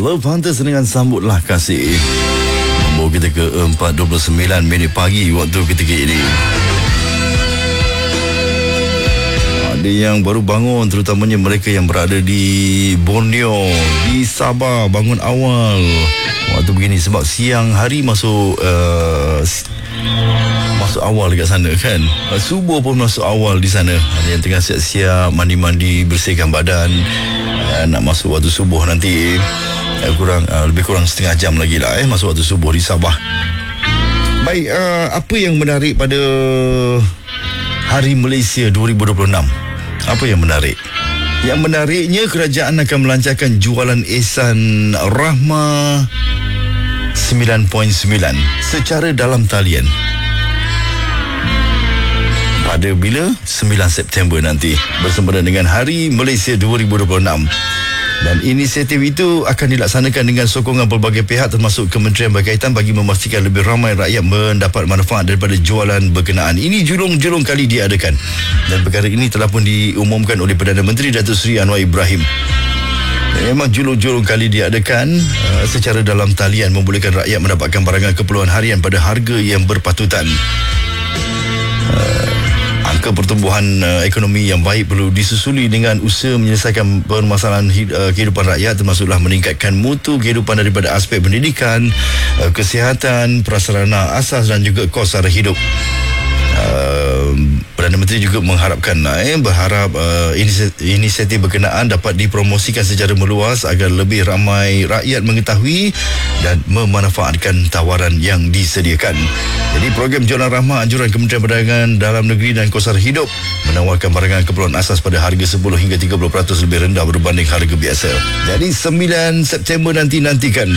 Love Hunters dengan Sambutlah Kasih membawa kita ke 4:29 pagi waktu ketika ini. Ada yang baru bangun, terutamanya mereka yang berada di Borneo, di Sabah, bangun awal waktu begini sebab siang hari masuk awal dekat sana kan. Subuh pun masuk awal di sana. Ada yang tengah siap-siap mandi-mandi, bersihkan badan, nak masuk waktu subuh nanti. Lebih kurang setengah jam lagi lah masuk waktu subuh di Sabah. Baik, apa yang menarik pada Hari Malaysia 2026? Apa yang menarik? Yang menariknya, kerajaan akan melancarkan jualan Ehsan Rahmah 9.9 secara dalam talian pada bila? 9 September nanti, bersempena dengan Hari Malaysia 2026. Dan inisiatif itu akan dilaksanakan dengan sokongan pelbagai pihak termasuk Kementerian Berkaitan bagi memastikan lebih ramai rakyat mendapat manfaat daripada jualan berkenaan. Ini julung-julung kali diadakan dan perkara ini telah pun diumumkan oleh Perdana Menteri Datuk Seri Anwar Ibrahim. Memang julung-julung kali diadakan secara dalam talian membolehkan rakyat mendapatkan barangan keperluan harian pada harga yang berpatutan. Angka pertumbuhan ekonomi yang baik perlu disusuli dengan usaha menyelesaikan permasalahan kehidupan rakyat, termasuklah meningkatkan mutu kehidupan daripada aspek pendidikan, kesihatan, prasarana asas dan juga kos sara hidup. Perdana Menteri juga mengharapkan berharap inisiatif berkenaan dapat dipromosikan secara meluas agar lebih ramai rakyat mengetahui dan memanfaatkan tawaran yang disediakan. Jadi program jualan rahmah anjuran Kementerian Perdagangan Dalam Negeri dan Kos Sara Hidup menawarkan barangan keperluan asas pada harga 10 hingga 30% lebih rendah berbanding harga biasa. Jadi 9 September nantikan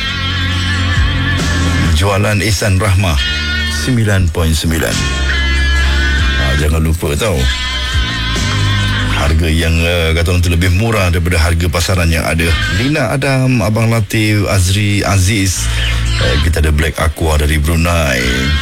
jualan Ehsan Rahmah 9.9. Jangan lupa tahu harga yang kata orang tu lebih murah daripada harga pasaran yang ada. Lina Adam, Abang Latif, Azri Aziz, kita ada Black Aqua dari Brunei,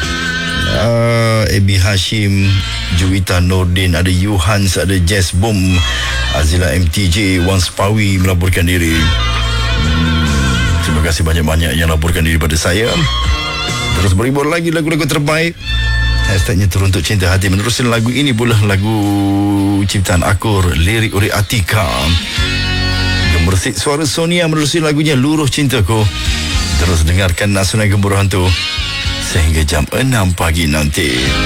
Abi Hashim, Juwita Nordin, ada Yuhans, ada Jess Boom, Azila MTJ, Wan Spawi melaporkan diri. Terima kasih banyak-banyak yang laporkan diri pada saya. Terus berhibur lagi lagu-lagu terbaik. Hashtagnya Teruntuk Cinta Hati. Meneruskan lagu ini pula lagu ciptaan Akur, lirik oleh Atika. Gemersik suara Sonia meneruskan lagunya Luruh Cintaku. Terus dengarkan Nasional Gemuruh Hantu sehingga jam 6 pagi nanti.